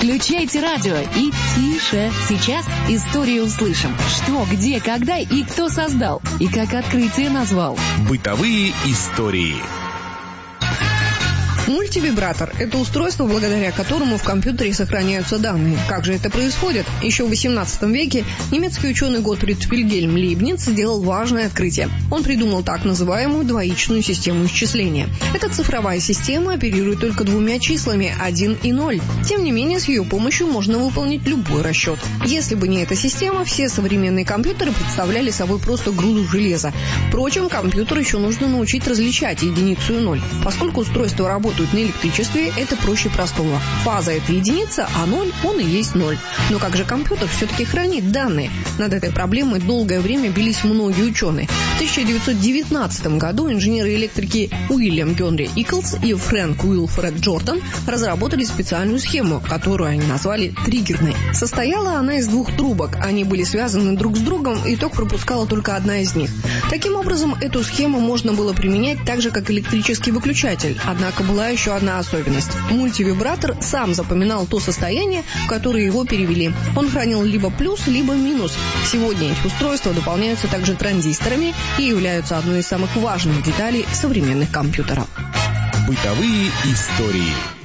Включайте радио и тише. Сейчас историю услышим. Что, где, когда и кто создал. И как открытие назвал. Бытовые истории. Мультивибратор – это устройство, благодаря которому в компьютере сохраняются данные. Как же это происходит? Еще в XVIII веке немецкий ученый Готфрид Вильгельм Лейбниц сделал важное открытие. Он придумал так называемую двоичную систему исчисления. Эта цифровая система оперирует только двумя числами – 1 и 0. Тем не менее, с ее помощью можно выполнить любой расчет. Если бы не эта система, все современные компьютеры представляли собой просто груду железа. Впрочем, компьютер еще нужно научить различать единицу и 0. Поскольку устройство работает на электричестве, это проще простого. Фаза – это единица, а 0 – он и есть 0. Но как же компьютер все-таки хранит данные? Над этой проблемой долгое время бились многие ученые. В 1919 году инженеры-электрики Уильям Генри Иклс и Фрэнк Уилфред Джордан разработали специальную схему, которую они назвали триггерной. Состояла она из двух трубок. Они были связаны друг с другом, и ток пропускала только одна из них. Таким образом, эту схему можно было применять так же, как электрический выключатель. Однако была еще одна особенность. Мультивибратор сам запоминал то состояние, в которое его перевели. Он хранил либо плюс, либо минус. Сегодня эти устройства дополняются также транзисторами и являются одной из самых важных деталей современных компьютеров. Бытовые истории.